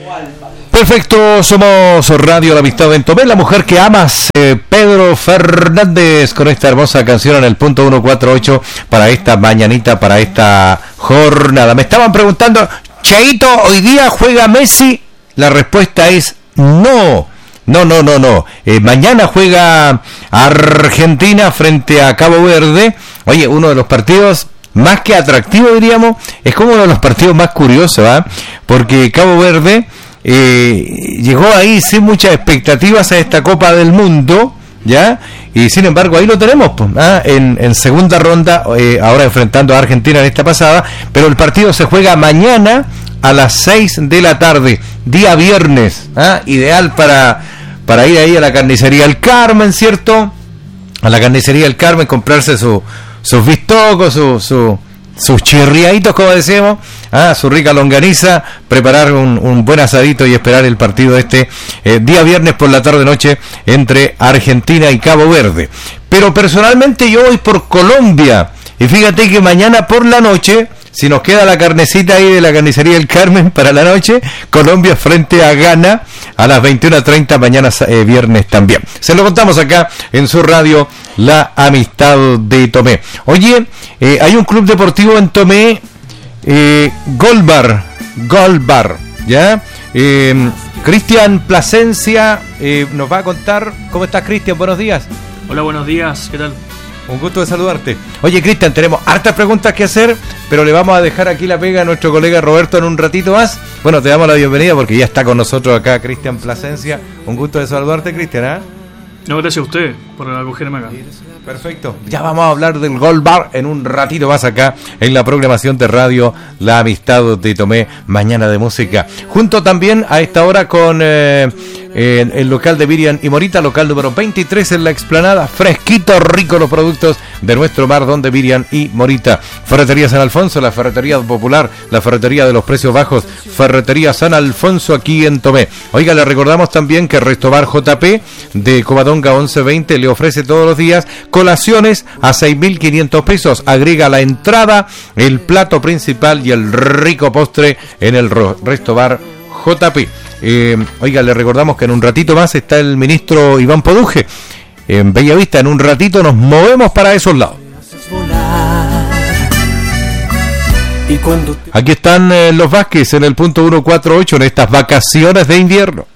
Perfecto, somos Radio La Amistad en Tomé, la mujer que amas, Pedro Fernández, con esta hermosa canción en el punto 148 para esta mañanita, para esta jornada. Me estaban preguntando, Cheito, ¿hoy día juega Messi? La respuesta es no. No. Mañana juega Argentina frente a Cabo Verde. Oye, uno de los partidos más que atractivo, diríamos, es como uno de los partidos más curiosos, ¿eh? Porque Cabo Verde llegó ahí sin muchas expectativas a esta Copa del Mundo, ¿ya? Y sin embargo ahí lo tenemos, en segunda ronda, ahora enfrentando a Argentina en esta pasada, pero el partido se juega mañana a las 6 de la tarde, día viernes, ideal para ir ahí a la carnicería El Carmen, ¿cierto? A la carnicería El Carmen, comprarse sus bistocos, sus chirriaditos, como decimos, su rica longaniza, preparar un buen asadito y esperar el partido día viernes por la tarde-noche entre Argentina y Cabo Verde. Pero personalmente yo voy por Colombia, y fíjate que mañana por la noche, si nos queda la carnecita ahí de la carnicería El Carmen para la noche, Colombia frente a Ghana a las 21:30, mañana viernes también. Se lo contamos acá en su radio La Amistad de Tomé. Oye, hay un club deportivo en Tomé, Golbar, ¿ya? Cristian Plasencia nos va a contar. ¿Cómo estás, Cristian? Buenos días. Hola, buenos días, ¿qué tal? Un gusto de saludarte. Oye, Cristian, tenemos hartas preguntas que hacer, pero le vamos a dejar aquí la pega a nuestro colega Roberto en un ratito más. Bueno, te damos la bienvenida porque ya está con nosotros acá Cristian Plasencia. Un gusto de saludarte, Cristian, No, gracias a usted por acogerme acá. Perfecto. Ya vamos a hablar del Gold Bar en un ratito más acá en la programación de radio La Amistad de Tomé, mañana de música. Junto también a esta hora con el local de Miriam y Morita, local número 23 en la explanada. Fresquito, rico los productos de nuestro mar, donde Miriam y Morita. Ferretería San Alfonso, la ferretería popular, la ferretería de los precios bajos, Ferretería San Alfonso aquí en Tomé. Oiga, le recordamos también que Restobar JP de Covadonga 1120 le ofrece todos los días colaciones a 6.500 pesos. Agrega la entrada, el plato principal y el rico postre en el Restobar JP. Oiga, le recordamos que en un ratito más está el ministro Iván Poduje en Bellavista. En un ratito nos movemos para esos lados. Aquí están los Vázquez en el punto 148 en estas vacaciones de invierno.